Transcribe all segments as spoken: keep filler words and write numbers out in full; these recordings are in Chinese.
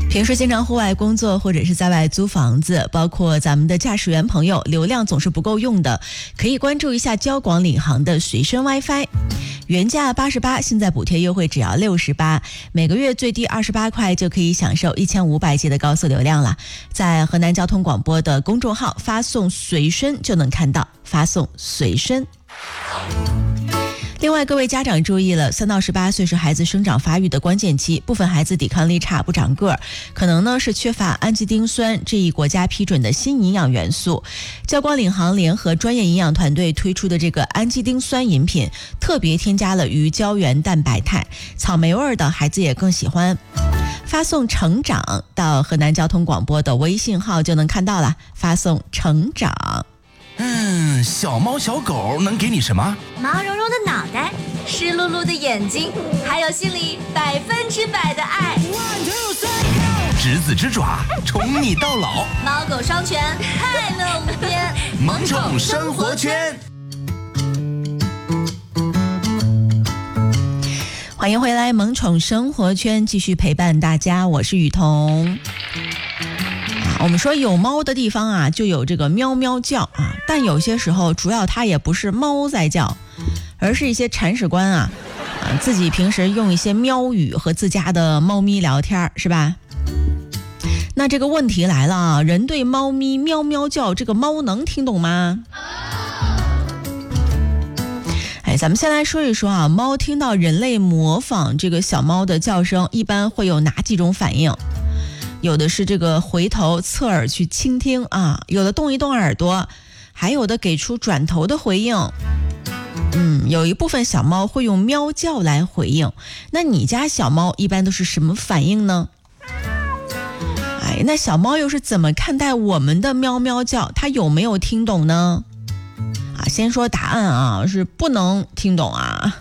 平时经常户外工作或者是在外租房子，包括咱们的驾驶员朋友，流量总是不够用的，可以关注一下交广领航的随身 WiFi， 原价八十八，现在补贴优惠只要六十八，每个月最低二十八块就可以享受一千五百 G 的高速流量了。在河南交通广播的公众号发送随身就能看到，发送随身。另外，各位家长注意了，三到十八岁是孩子生长发育的关键期，部分孩子抵抗力差，不长个儿，可能呢是缺乏氨基丁酸这一国家批准的新营养元素。交广领航联合专业营养团队推出的这个氨基丁酸饮品，特别添加了鱼胶原蛋白肽，草莓味的孩子也更喜欢。发送成长到河南交通广播的微信号就能看到了，发送成长。 嗯，小猫小狗能给你什么？ 毛茸茸的脑袋，湿漉漉的眼睛，还有心里百分之百的爱。 执子之爪，宠你到老。 猫狗双全，快乐无边。 萌宠生活圈。 欢迎回来，萌宠生活圈继续陪伴大家，我是雨桐。我们说有猫的地方啊，就有这个喵喵叫啊，但有些时候主要它也不是猫在叫，而是一些铲屎官啊，啊自己平时用一些喵语和自家的猫咪聊天，是吧？那这个问题来了啊，人对猫咪喵喵叫，这个猫能听懂吗？哎，咱们先来说一说啊，猫听到人类模仿这个小猫的叫声，一般会有哪几种反应？有的是这个回头侧耳去倾听啊，有的动一动耳朵，还有的给出转头的回应。嗯，有一部分小猫会用喵叫来回应。那你家小猫一般都是什么反应呢？哎，那小猫又是怎么看待我们的喵喵叫？它有没有听懂呢？啊，先说答案啊，是不能听懂啊。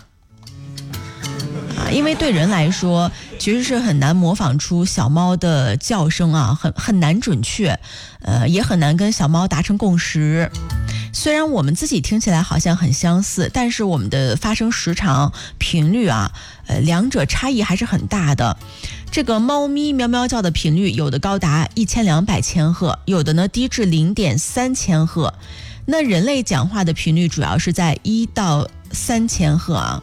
因为对人来说其实是很难模仿出小猫的叫声啊，很很难准确，呃，也很难跟小猫达成共识。虽然我们自己听起来好像很相似，但是我们的发声时长、频率啊，呃，两者差异还是很大的。这个猫咪喵喵叫的频率，有的高达一千两百千赫，有的呢低至零点三千赫。那人类讲话的频率主要是在一到三千赫啊。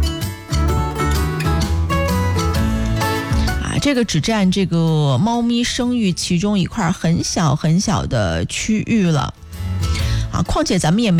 这个只占这个猫咪生育其中一块很小很小的区域了啊，况且咱们也没